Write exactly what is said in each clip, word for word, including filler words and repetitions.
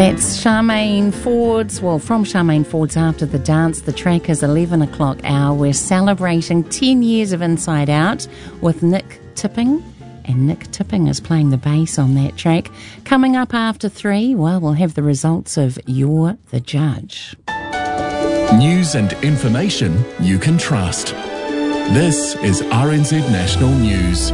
That's Charmaine Ford's, well, from Charmaine Ford's After the Dance. The track is eleven o'clock hour. We're celebrating ten years of Inside Out with Nick Tipping. And Nick Tipping is playing the bass on that track. Coming up after three, well, we'll have the results of You're the Judge. News and information you can trust. This is R N Z National News.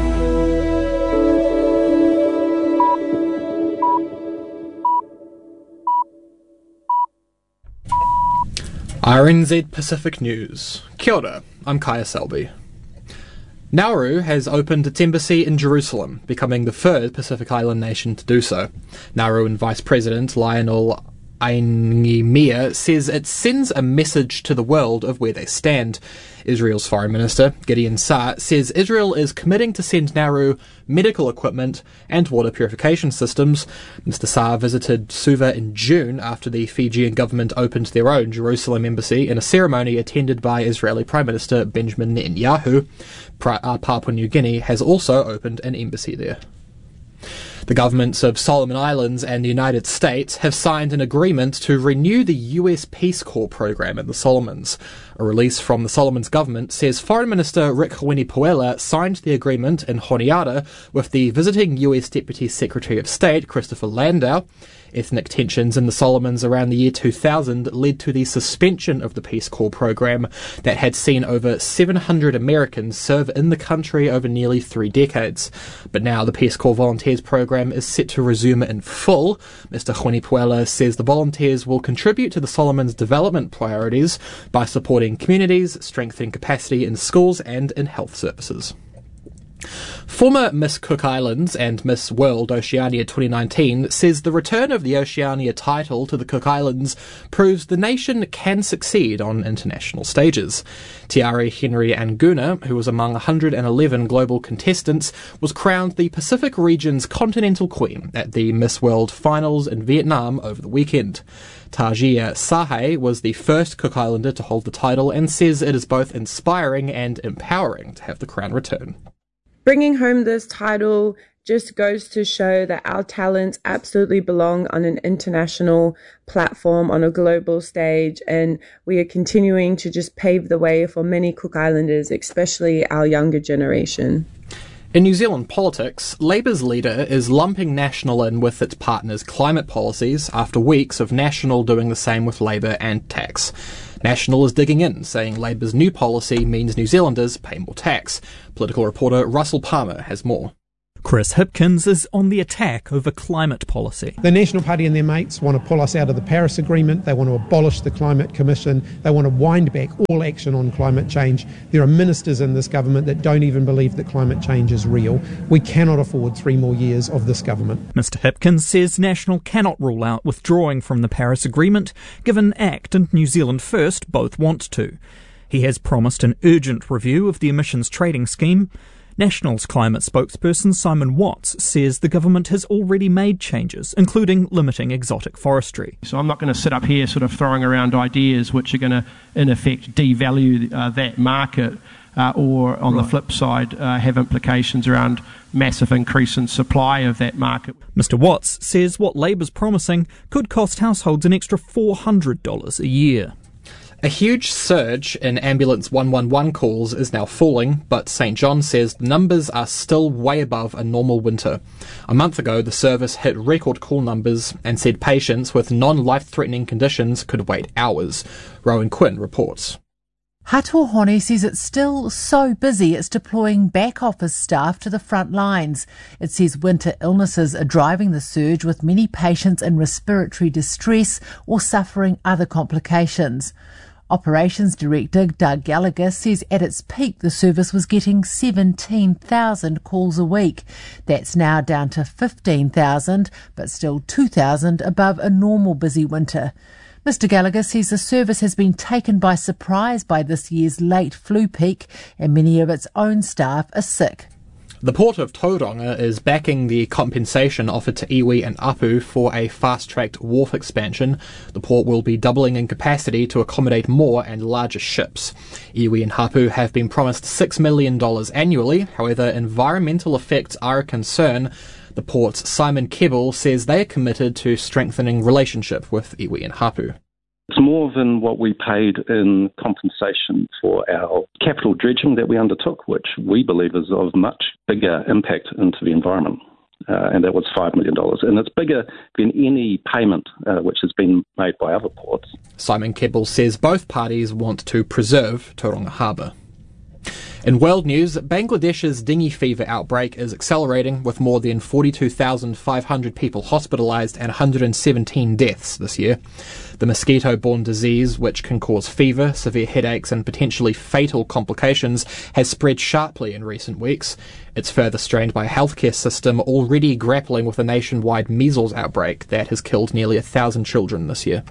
R N Z Pacific News. Kia ora, I'm Kaya Selby. Nauru has opened its embassy in Jerusalem, becoming the third Pacific Island nation to do so. Nauruan Vice President Lionel Aingemia says it sends a message to the world of where they stand. Israel's Foreign Minister, Gideon Saar, says Israel is committing to send Nauru medical equipment and water purification systems. Mister Saar visited Suva in June after the Fijian government opened their own Jerusalem embassy in a ceremony attended by Israeli Prime Minister Benjamin Netanyahu. Papua New Guinea has also opened an embassy there. The governments of Solomon Islands and the United States have signed an agreement to renew the U S Peace Corps program in the Solomons. A release from the Solomons government says Foreign Minister Rick Honipuela signed the agreement in Honiara with the visiting U S Deputy Secretary of State Christopher Landau. Ethnic tensions in the Solomons around the year two thousand led to the suspension of the Peace Corps program that had seen over seven hundred Americans serve in the country over nearly three decades. But now the Peace Corps Volunteers program is set to resume in full. Mister Honipuela says the volunteers will contribute to the Solomons' development priorities by supporting communities, strengthening capacity in schools and in health services. Former Miss Cook Islands and Miss World Oceania twenty nineteen says the return of the Oceania title to the Cook Islands proves the nation can succeed on international stages. Tiare Henry Anguna, who was among one hundred eleven global contestants, was crowned the Pacific region's continental queen at the Miss World finals in Vietnam over the weekend. Tajia Sahay was the first Cook Islander to hold the title and says it is both inspiring and empowering to have the crown return. Bringing home this title just goes to show that our talents absolutely belong on an international platform, on a global stage, and we are continuing to just pave the way for many Cook Islanders, especially our younger generation. In New Zealand politics, Labour's leader is lumping National in with its partners' climate policies after weeks of National doing the same with Labour and tax. National is digging in, saying Labour's new policy means New Zealanders pay more tax. Political reporter Russell Palmer has more. Chris Hipkins is on the attack over climate policy. The National Party and their mates want to pull us out of the Paris Agreement. They want to abolish the Climate Commission. They want to wind back all action on climate change. There are ministers in this government that don't even believe that climate change is real. We cannot afford three more years of this government. Mister Hipkins says National cannot rule out withdrawing from the Paris Agreement, given ACT and New Zealand First both want to. He has promised an urgent review of the emissions trading scheme. National's climate spokesperson Simon Watts says the government has already made changes, including limiting exotic forestry. So I'm not going to sit up here sort of throwing around ideas which are going to, in effect, devalue uh, that market uh, or, on right. the flip side, uh, have implications around massive increase in supply of that market. Mister Watts says what Labour's promising could cost households an extra four hundred dollars a year. A huge surge in ambulance one one one calls is now falling, but Saint John says the numbers are still way above a normal winter. A month ago, the service hit record call numbers and said patients with non-life-threatening conditions could wait hours. Rowan Quinn reports. Hatohone says it's still so busy it's deploying back office staff to the front lines. It says winter illnesses are driving the surge, with many patients in respiratory distress or suffering other complications. Operations Director Doug Gallagher says at its peak the service was getting seventeen thousand calls a week. That's now down to fifteen thousand, but still two thousand above a normal busy winter. Mister Gallagher says the service has been taken by surprise by this year's late flu peak, and many of its own staff are sick. The Port of Tauranga is backing the compensation offered to iwi and Apu for a fast-tracked wharf expansion. The port will be doubling in capacity to accommodate more and larger ships. Iwi and Hapu have been promised six million dollars annually. However, environmental effects are a concern. The port's Simon Kebbell says they are committed to strengthening relationship with iwi and hapu. It's more than what we paid in compensation for our capital dredging that we undertook, which we believe is of much bigger impact into the environment. Uh, and that was five million dollars. And it's bigger than any payment uh, which has been made by other ports. Simon Kebbell says both parties want to preserve Tauranga Harbour. In world news, Bangladesh's dengue fever outbreak is accelerating, with more than forty-two thousand five hundred people hospitalised and one hundred seventeen deaths this year. The mosquito-borne disease, which can cause fever, severe headaches and potentially fatal complications, has spread sharply in recent weeks. It's further strained by a healthcare system already grappling with a nationwide measles outbreak that has killed nearly a thousand children this year.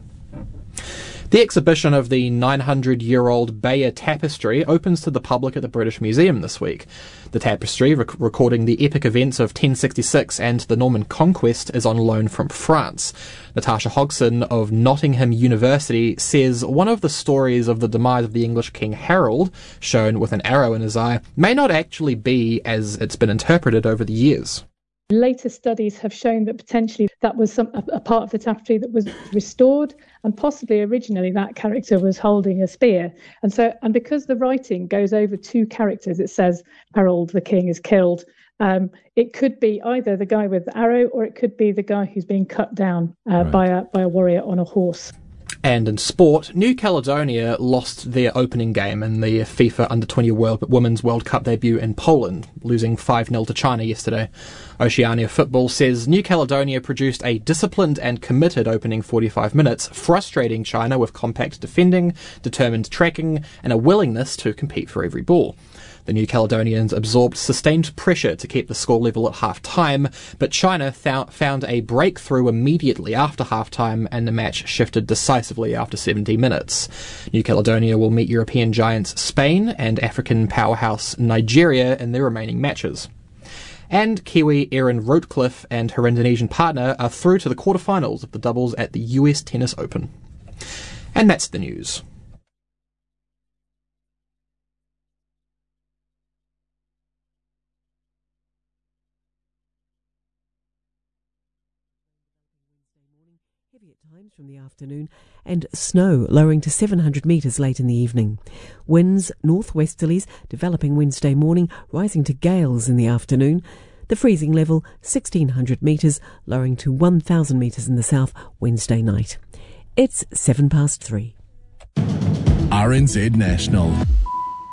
The exhibition of the nine hundred year old Bayeux Tapestry opens to the public at the British Museum this week. The tapestry, rec- recording the epic events of ten sixty-six and the Norman Conquest, is on loan from France. Natasha Hodgson of Nottingham University says one of the stories of the demise of the English King Harold, shown with an arrow in his eye, may not actually be as it's been interpreted over the years. Later studies have shown that potentially that was some, a, a part of the tapestry that was restored, and possibly originally that character was holding a spear. And so, and because the writing goes over two characters, it says Harold the king is killed. Um, it could be either the guy with the arrow, or it could be the guy who's being cut down uh, right. by a by a warrior on a horse. And in sport, New Caledonia lost their opening game in the FIFA Under twenty World Women's World Cup debut in Poland, losing five nil to China yesterday. Oceania Football says New Caledonia produced a disciplined and committed opening forty-five minutes, frustrating China with compact defending, determined tracking, and a willingness to compete for every ball. The New Caledonians absorbed sustained pressure to keep the score level at half-time, but China th- found a breakthrough immediately after half-time, and the match shifted decisively after seventy minutes. New Caledonia will meet European giants Spain and African powerhouse Nigeria in their remaining matches. And Kiwi Erin Rootcliffe and her Indonesian partner are through to the quarterfinals of the doubles at the U S Tennis Open. And that's the news. Heavy at times from the afternoon, and snow lowering to seven hundred metres late in the evening. Winds northwesterlies developing Wednesday morning, rising to gales in the afternoon. The freezing level sixteen hundred metres, lowering to one thousand metres in the south Wednesday night. It's seven past three. R N Z National.